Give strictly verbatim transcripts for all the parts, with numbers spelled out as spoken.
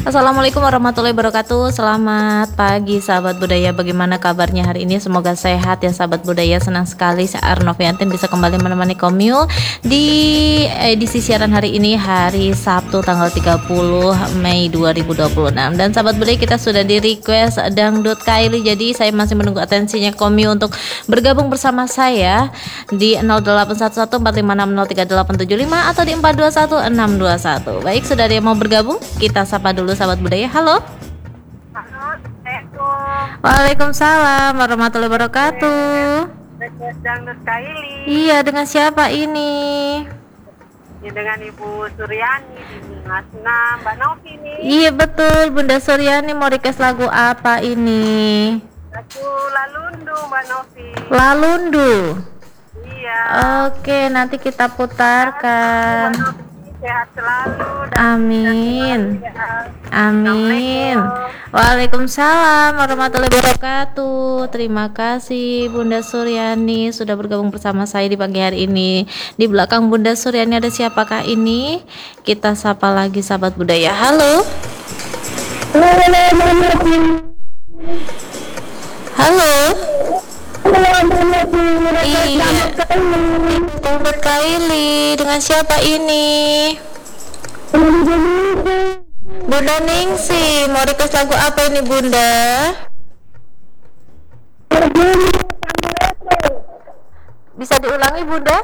Assalamualaikum warahmatullahi wabarakatuh. Selamat pagi sahabat budaya. Bagaimana kabarnya hari ini? Semoga sehat ya sahabat budaya. Senang sekali saya Arnoviantin bisa kembali menemani Komyu di edisi siaran hari ini, hari Sabtu tanggal tiga puluh Mei dua ribu dua puluh enam. Dan sahabat budaya, kita sudah di request dangdut Kylie. Jadi saya masih menunggu atensinya Komyu untuk bergabung bersama saya di nol delapan satu satu empat lima enam nol tiga delapan tujuh lima atau di empat dua satu enam dua satu. Baik, sudah ada yang mau bergabung? Kita sapa dulu sahabat budaya. Halo. Halo, Assalamualaikum. Waalaikumsalam warahmatullahi wabarakatuh. Request dangdut Kylie. Iya, dengan siapa ini? Ya, dengan Ibu Suryani di Masna, Mbak Novi nih. Iya betul, Bunda Suryani mau request lagu apa ini? Lagu Lalundu, Mbak Novi. Lalundu. Iya. Oke, nanti kita Mbak putarkan. Novi sehat selalu. Dan Amin. sehat selalu, ya. Amin. Assalamualaikum. Waalaikumsalam warahmatullahi wabarakatuh. Terima kasih Bunda Suryani sudah bergabung bersama saya di pagi hari ini. Di belakang Bunda Suryani ada siapakah ini? Kita sapa lagi sahabat budaya. Halo. Halo. Iya. Dangdut Kylie, dengan siapa ini? Bunda Ningsi, mau request lagu apa ini Bunda? Bisa diulangi Bunda?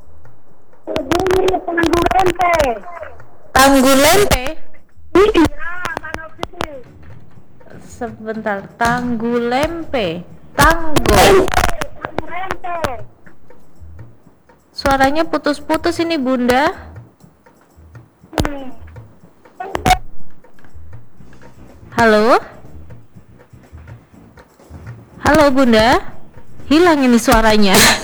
Tanggul Lempe. Iya, Mbak Novi. Sebentar, Tanggul Lempe. Tanggul. Suaranya putus-putus ini Bunda. Halo? Halo Bunda? Hilang ini suaranya.